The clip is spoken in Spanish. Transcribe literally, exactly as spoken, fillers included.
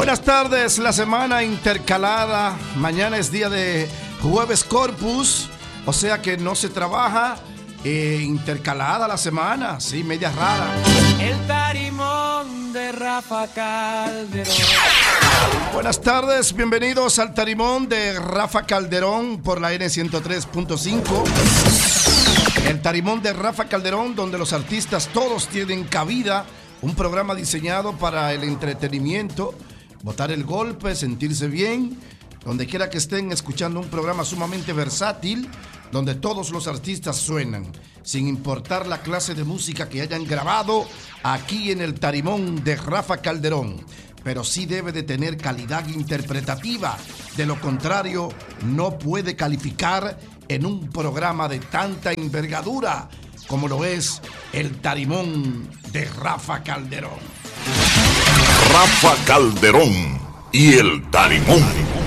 Buenas tardes, la semana intercalada. Mañana es día de Jueves Corpus, o sea que no se trabaja. Eh, intercalada la semana, sí, media rara. El tarimón de Rafa Calderón. Buenas tardes, bienvenidos al tarimón de Rafa Calderón por la N ciento tres punto cinco. El tarimón de Rafa Calderón, donde los artistas todos tienen cabida. Un programa diseñado para el entretenimiento, botar el golpe, sentirse bien. Donde quiera que estén escuchando un programa sumamente versátil, donde todos los artistas suenan, sin importar la clase de música que hayan grabado aquí en el tarimón de Rafa Calderón. Pero sí debe de tener calidad interpretativa. De lo contrario, no puede calificar en un programa de tanta envergadura como lo es el tarimón de Rafa Calderón. Rafa Calderón y el tarimón.